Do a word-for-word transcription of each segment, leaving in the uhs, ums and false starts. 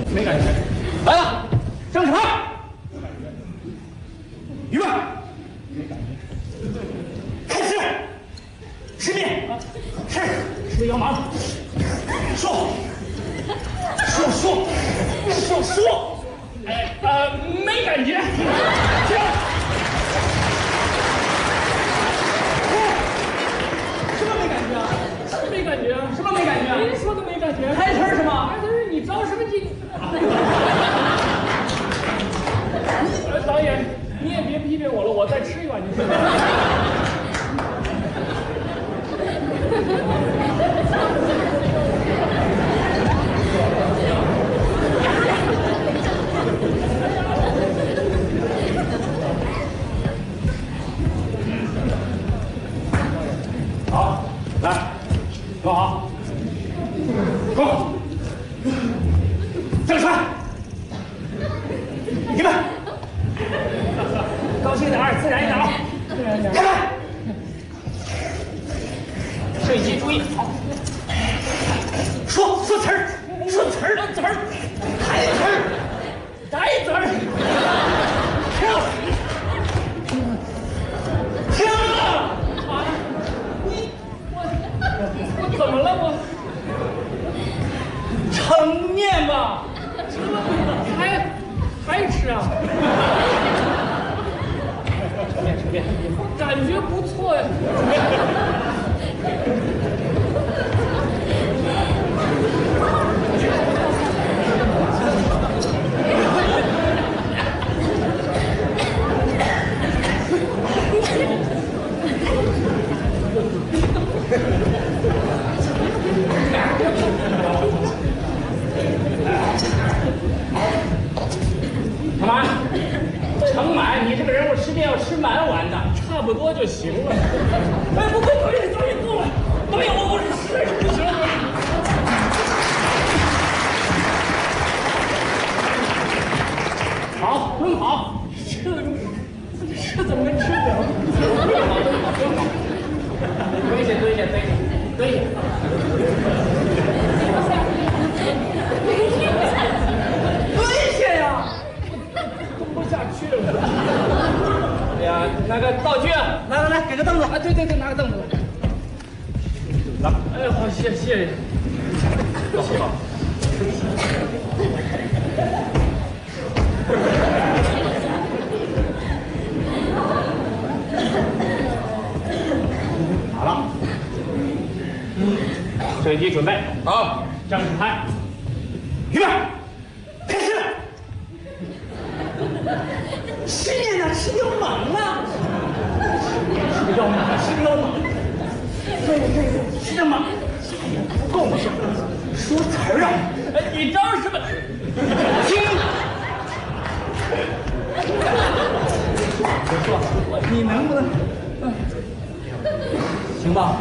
没感觉。来了，正式拍。预备，没感觉。开始。十遍。是。是要马。说。说说。说说。哎呃，没感觉。停。什么没感觉啊？是没感觉啊？什么没感觉啊？您说的没感觉。开词是吗？开词，你着什么急？呃，导演，你也别批评我了，我再吃一碗就行了。好，来，坐好，坐，正式，预备，高兴点儿，自然一点啊，自然一点，开拍，摄影机注意，好，说说词儿，说词儿，词儿，台词儿，台词儿，停，停了。怎么了我？盛面吧，还还吃啊？盛面盛面，感觉不错呀。干嘛？盛满，你这个人物吃面要吃满碗的，差不多就行了。哎，不不，导演，导演够了，导演，我我实在是不行了。好，蹲好，这这怎么跟吃的？蹲好，蹲好，蹲好，蹲下，蹲下，蹲下，蹲下。蹲下呀！蹲不下去了。哎呀，那个道具啊，来来来，给个凳子。啊，对对对，拿个凳子来。来，哎，好，谢谢谢。坐好。好了，摄影机准备好，正式拍，预备，开始。吃面呢，吃要满了，吃要满，吃要满，对对对，吃满，不够是说词儿啊！哎，你招什么？听，我说，你能不能？嗯，行吧？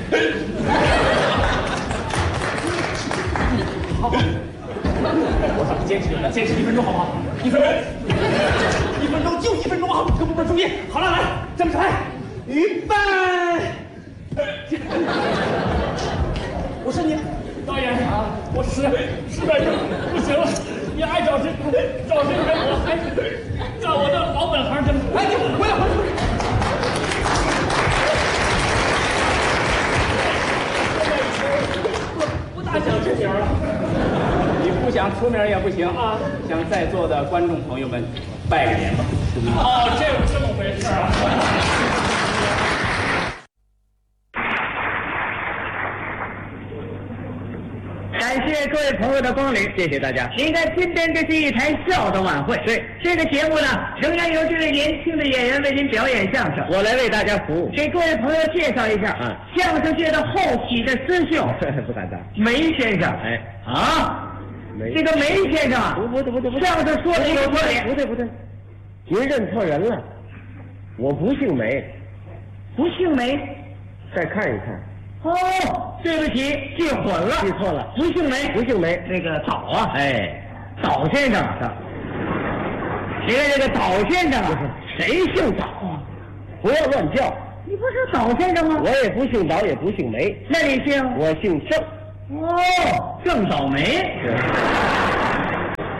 好，我咱们坚持，坚持一分钟好不好？一分钟，一分钟就一分钟啊！各部门注意，好了，来，正式拍，预备。我说你，导演啊，我实实在是不行了，你爱找谁找谁拍，我还是干我的老本行，真的。哎，你回来，回来，回来。不大想出名了，你不想出名也不行啊！向在座的观众朋友们拜个年吧。哦，这这么回事啊！ 感谢各位朋友的光临，谢谢大家。您看，今天这是一台笑的晚会，对这个节目呢，仍然由这位年轻的演员为您表演相声，我来为大家服务。给各位朋友介绍一下啊，相声界的后起的师兄，不敢当，梅先生。哎啊，这个梅先生啊，不不不不不，相声说的有特点。不对不对，您认错人了，我不姓梅，不姓梅，再看一看。哦，对不起，记混了，记错了，不姓梅，不姓梅，那个岛啊，哎，岛先生啊，因为这个岛先生啊，谁姓岛啊？不要乱叫，你不是岛先生吗？我也不姓岛，也不姓梅，那你姓？我姓郑。哦，郑倒霉。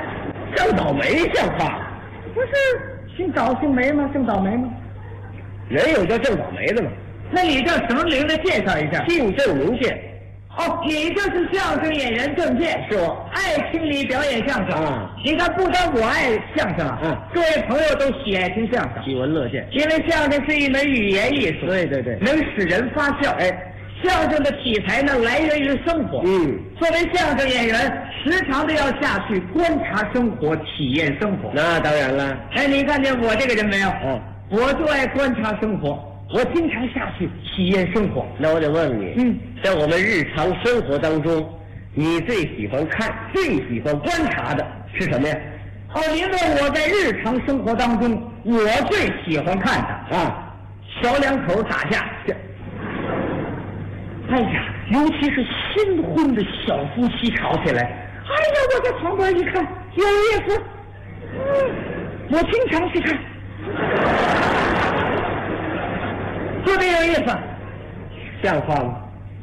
郑倒霉像话？不是姓倒姓霉吗？郑倒霉吗？人有叫郑倒霉的吗？那你叫什么名字？介绍一下。姓郑名健。哦，你就是相声演员郑健。是我，爱听你表演相声啊。你看，不单我爱相声啊，嗯，各位朋友都喜爱听相声，喜闻乐见。因为相声是一门语言艺术，对对对，能使人发笑。哎，相声的题材呢，来源于生活。嗯，作为相声演员，时常的要下去观察生活，体验生活。那当然了。哎，你看见我这个人没有？嗯，我就爱观察生活。我经常下去体验生活。那我得问问你，嗯，在我们日常生活当中，你最喜欢看、最喜欢观察的是什么呀？哦，您问我在日常生活当中，我最喜欢看的啊，小两口打架。哎呀，尤其是新婚的小夫妻吵起来，哎呀，我在旁边一看，有意思。嗯，我经常去看。特别有意思，像话吗？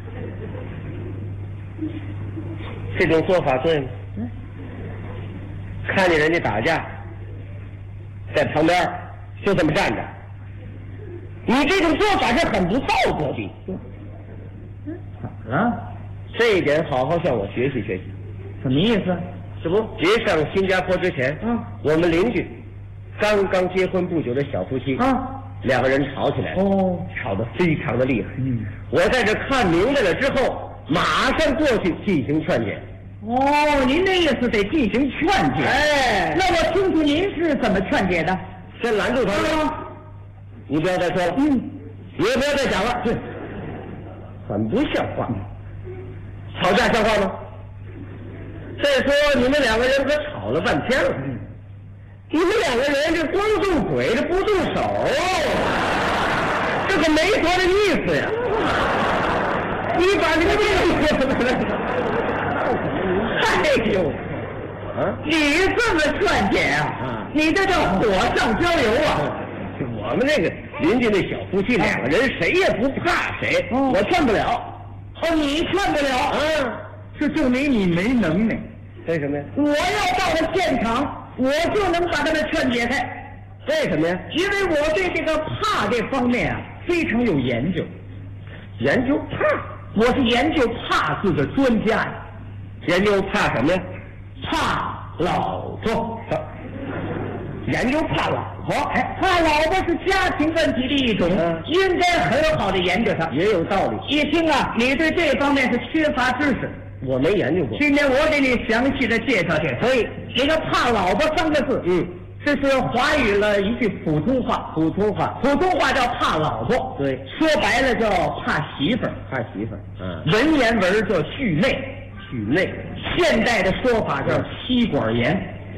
这种做法对吗？嗯，看见人家打架，在旁边就这么站着，你这种做法是很不道德的。嗯，怎么了？这一点好好向我学习学习。什么意思？这不，别上新加坡之前，嗯，我们邻居刚刚结婚不久的小夫妻啊。两个人吵起来了，哦，吵得非常的厉害。嗯，我在这看明白了之后，马上过去进行劝解。哦，您的意思得进行劝解？哎，那我听听您是怎么劝解的？先拦住他。嗯，你不要再说了。嗯，也不要再讲了。对，很不像话。吵架像话吗？再说你们两个人可吵了半天了。嗯，你们两个人这光动嘴，这不动手，这可没多大意思呀！你把这个意思，哎呦，啊，你这么劝解啊？你这叫火上浇油啊！我们那个邻居那小夫妻两个人，谁也不怕谁，我劝不了。哦，你劝不了，嗯，这证明你没能耐。为什么呀？我要到了现场，我就能把他们劝解开。为什么呀？因为我对这个怕这方面啊非常有研究。研究怕？我是研究怕字的专家呀。研究怕什么呀？怕老婆。研究怕老婆？哎，怕老婆是家庭问题的一种，嗯、应该很好的研究它。也有道理。一听啊，你对这方面是缺乏知识。我没研究过。今天我给你详细的介绍介绍。所以，这个怕老婆三个字，嗯，这是华语了一句普通话。普通话，普通话叫怕老婆。对，说白了叫怕媳妇儿。怕媳妇儿，嗯，文言文叫蓄内。蓄内，现代的说法叫妻管严。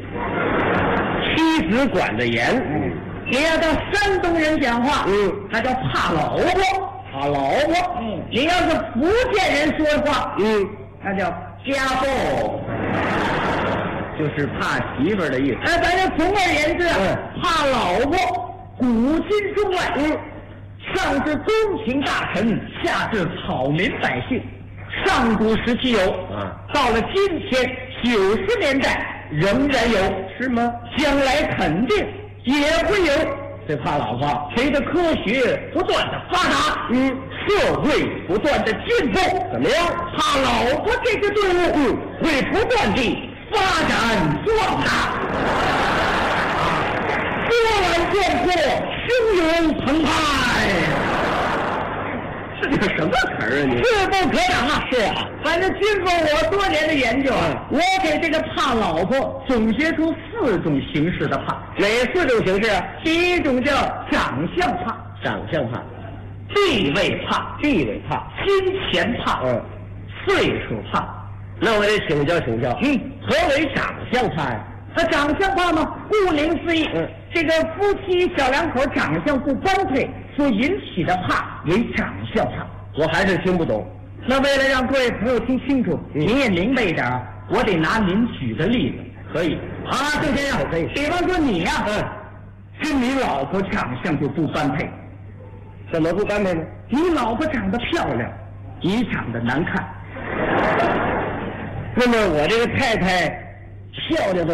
妻子管的严。嗯，你要到山东人讲话，嗯，他叫怕老婆。怕老婆。嗯，你要是福建人说的话，嗯。那叫家暴，就是怕媳妇儿的意思。哎，反正总而言之啊，嗯、怕老婆，古今中外，嗯，上至宫廷大臣，下至草民百姓，上古时期有，啊，到了今天九十年代仍然有，是吗？将来肯定也会有。这怕老婆，随着科学不断的发达，嗯，社会不断的进步，怎么样？怕老婆这个队伍，嗯，会不断地发展壮大，波澜壮阔，汹涌澎湃。这叫什么词儿啊？你势不可挡啊！是啊，反正经过我多年的研究啊，我给这个怕老婆总结出四种形式的怕。哪四种形式啊？第一种叫长相怕，长相怕；地位怕，地位怕；金钱怕，嗯；岁数怕。那我得请教请教，嗯，何为长相怕呀？他长相怕吗？顾名思义，嗯，这个夫妻小两口长相不般配所引起的怕为长相怕。我还是听不懂。那为了让各位朋友听清楚，嗯、您也明白一点，我得拿您举的例子。可以啊，郑先生，可以。比方说你呀、啊，嗯，跟你老婆长相就不般配。怎么不般配呢？你老婆长得漂亮，你长得难看。那么我这个太太漂亮的